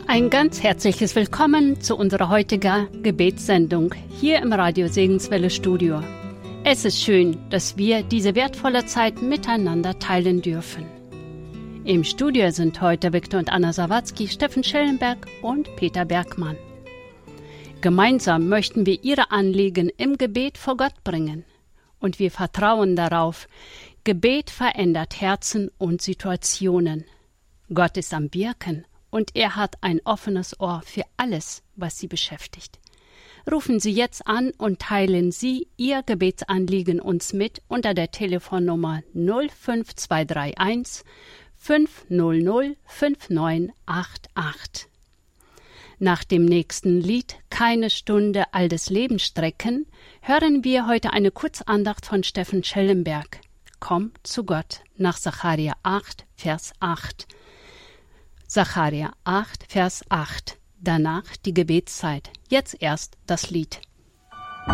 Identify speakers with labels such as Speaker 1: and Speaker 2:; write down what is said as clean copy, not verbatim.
Speaker 1: Ein ganz herzliches Willkommen zu unserer heutigen Gebetssendung hier im Radio Segenswelle Studio. Es ist schön, dass wir diese wertvolle Zeit miteinander teilen dürfen. Im Studio sind heute Viktor und Anna Sawatzki, Steffen Schellenberg und Peter Bergmann. Gemeinsam möchten wir Ihre Anliegen im Gebet vor Gott bringen. Und wir vertrauen darauf, Gebet verändert Herzen und Situationen. Gott ist am Wirken und er hat ein offenes Ohr für alles, was Sie beschäftigt. Rufen Sie jetzt an und teilen Sie Ihr Gebetsanliegen uns mit unter der Telefonnummer 05231 500 5988. Nach dem nächsten Lied Keine Stunde all des Lebens strecken, hören wir heute eine Kurzandacht von Steffen Schellenberg. Komm zu Gott nach Sacharja 8, Vers 8. Sacharja 8, Vers 8. Danach die Gebetszeit. Jetzt erst das Lied.